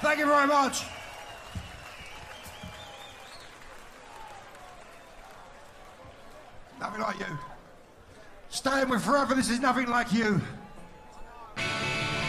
Thank you very much. Nothing like you. Staying with forever, this is nothing like you.